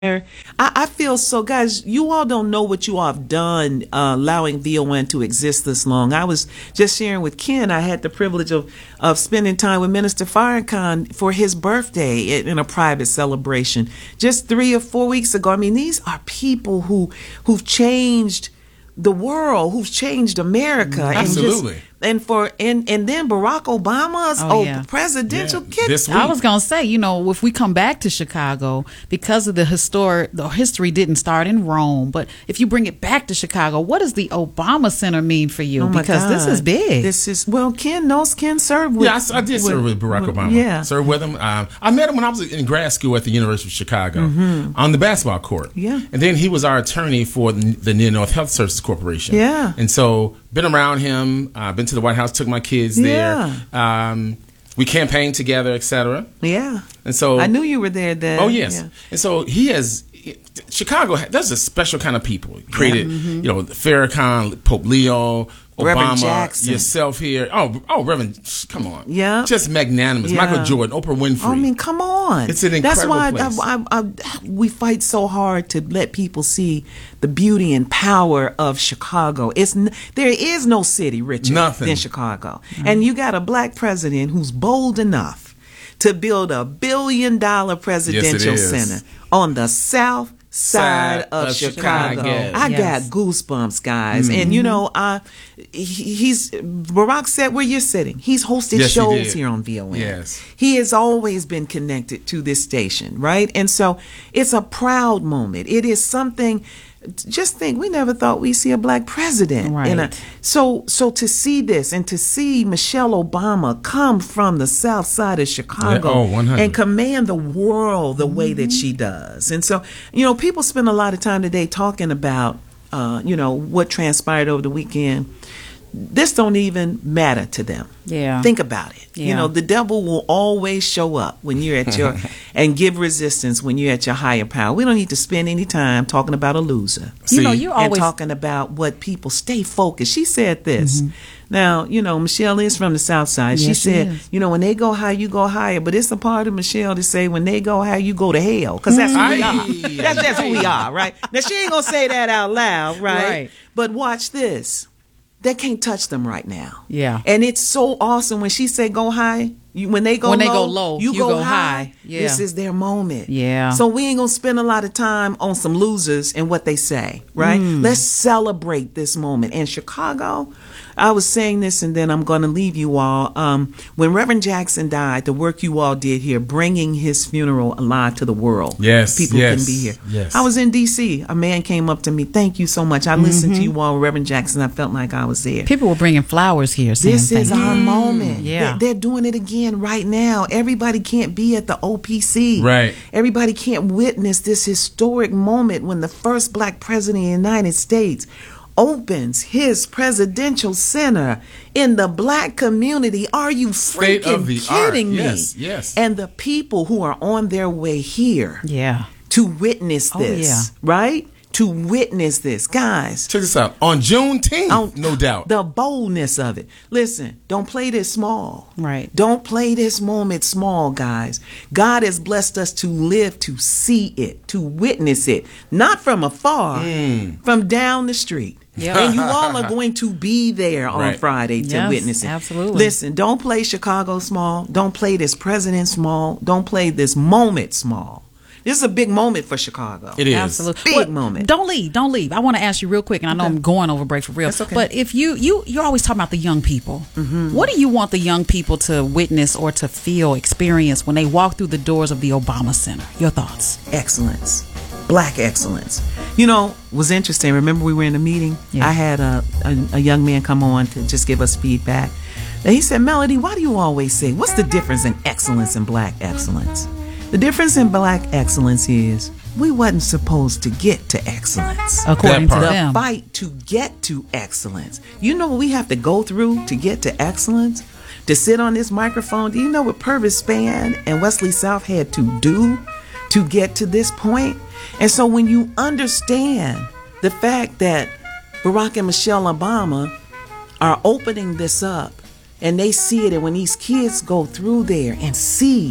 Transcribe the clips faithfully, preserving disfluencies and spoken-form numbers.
I, I feel so, guys. You all don't know what you all have done, uh, allowing V O N to exist this long. I was just sharing with Ken. I had the privilege of of spending time with Minister Farrakhan for his birthday in, in a private celebration just three or four weeks ago. I mean, these are people who who've changed the world, who've changed America. Absolutely. And, just, and for and and then Barack Obama's Oh, oh, yeah. presidential Yeah, kid. this week. I was gonna say, you know, if we come back to Chicago, because of the historic, the history didn't start in Rome, but if you bring it back to Chicago, what does the Obama Center mean for you? Oh my Because this God. is big. This is well, Ken knows Ken served with. Yeah, I, I did serve with Barack with- Obama. Yeah, Served with him. Um, I met him when I was in grad school at the University of Chicago on the basketball court. Mm-hmm. Yeah. And then he was our attorney for the, the Near North Health Services Corporation. Yeah. And so, been around him, uh, been to the White House, took my kids there. Um, we campaigned together, et cetera. yeah. And so, I knew you were there then. Oh yes, Yeah. and so he has Chicago. There's a special kind of people created. You know, Farrakhan, Pope Leo, Reverend Obama, Jackson. yourself here. Oh, oh, Reverend, come on. Yeah. just magnanimous. Yeah. Michael Jordan, Oprah Winfrey. I mean, come on. It's an That's incredible why place. I, I, I, we fight so hard to let people see the beauty and power of Chicago. It's n- there is no city richer Nothing. than Chicago, and you got a black president who's bold enough to build a billion dollar presidential is. center on the south side Side of, of Chicago. Chicago. I Yes. got goosebumps, guys. And you know, uh, he, he's Barack said where you're sitting. He's hosted Yes, he shows did. here on V O N. Yes. He has always been connected to this station, right? And so it's a proud moment. It is something. Just think, we never thought we'd see a black president. Right. In a, so, so to see this and to see Michelle Obama come from the South Side of Chicago Yeah, oh, one hundred. and command the world the way that she does, and so you know, people spend a lot of time today talking about, uh, you know, what transpired over the weekend. This don't even matter to them. Yeah. Think about it. You Yeah. know, the devil will always show up when you're at your and give resistance when you're at your higher power. We don't need to spend any time talking about a loser. You know, See, you And always talking about what people stay focused. She said this. Now, you know, Michelle is from the South Side. She Yes, she said, is. you know, when they go high, you go higher. But it's a part of Michelle to say, when they go high, you go to hell. Because that's who we are. Aye. That's, that's who we are, right? Now, she ain't going to say that out loud, right? Right. But watch this. They can't touch them right now. Yeah. And it's so awesome when she say go high. You, when they go When low, they go low, you, you go, go high. high. Yeah. This is their moment. Yeah. So we ain't gonna spend a lot of time on some losers and what they say, right? Mm. Let's celebrate this moment. And Chicago, I was saying this, and then I'm gonna leave you all. Um, when Reverend Jackson died, the work you all did here, bringing his funeral alive to the world. Yes, people yes, can be here. yes. I was in D C. A man came up to me. Thank you so much. I listened to you all, Reverend Jackson. I felt like I was there. people were bringing flowers here. Saying This is thank you. our moment. Yeah. They- They're doing it again right now. Everybody can't be at the O P C. Right. Everybody can't witness this historic moment when the first black president of the United States opens his presidential center in the black community. Are you State freaking of the art. kidding me? Yes, yes. And the people who are on their way here Yeah. to witness Oh, this, yeah. right? To witness this. Guys, Check this out. On Juneteenth, on- no doubt. The boldness of it. Listen, don't play this small. Right. Don't play this moment small, guys. God has blessed us to live to see it, to witness it, not from afar, from down the street. Yeah. And you all are going to be there on Right. Friday to Yes, witness it. absolutely. Listen, don't play Chicago small. Don't play this president small. Don't play this moment small. This is a big moment for Chicago. It is. Absolutely. Big moment. Don't leave. Don't leave. I want to ask you real quick, and I know Okay. I'm going over break for real. That's okay. But if you you you're always talking about the young people. What do you want the young people to witness or to feel, experience when they walk through the doors of the Obama Center? Your thoughts? Excellence, black excellence. You know, was interesting. Remember, we were in a meeting. Yeah. I had a, a a young man come on to just give us feedback. And he said, "Melody, why do you always say what's the difference in excellence and black excellence?" The difference in black excellence is we wasn't supposed to get to excellence. According to part. The them. fight to get to excellence. You know what we have to go through to get to excellence? To sit on this microphone. Do you know what Purvis Spann and Wesley South had to do to get to this point? And so when you understand the fact that Barack and Michelle Obama are opening this up and they see it, and when these kids go through there and see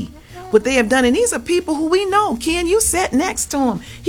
what they have done. And these are people who we know. Ken, you sat next to them.